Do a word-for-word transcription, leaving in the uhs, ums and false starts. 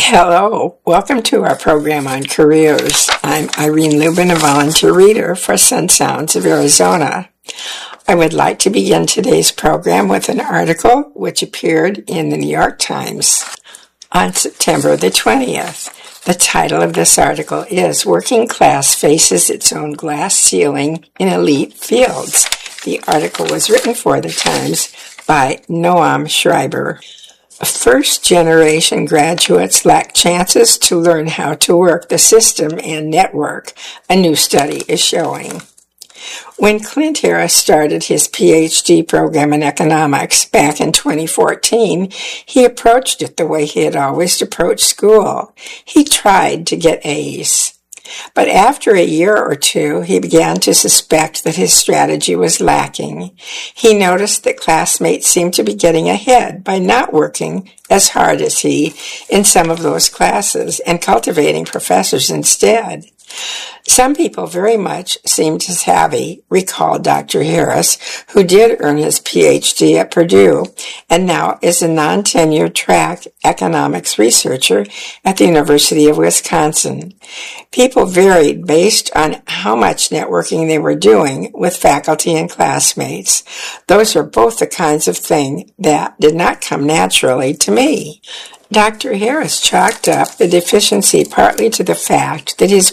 Hello, welcome to our program on careers. I'm Irene Lubin, a volunteer reader for Sun Sounds of Arizona. I would like to begin today's program with an article which appeared in the New York Times on September the twentieth. The title of this article is Working Class Faces Its Own Glass Ceiling in Elite Fields. The article was written for the Times by Noam Schreiber. First-generation graduates lack chances to learn how to work the system and network, a new study is showing. When Clint Harris started his P H D program in economics back in twenty fourteen, he approached it the way he had always approached school. He tried to get A's. But after a year or two, he began to suspect that his strategy was lacking. He noticed that classmates seemed to be getting ahead by not working as hard as he in some of those classes and cultivating professors instead. Some people very much seemed savvy, recalled Doctor Harris, who did earn his P H D at Purdue and now is a non-tenured track economics researcher at the University of Wisconsin. People varied based on how much networking they were doing with faculty and classmates. Those are both the kinds of thing that did not come naturally to me. Doctor Harris chalked up the deficiency partly to the fact that his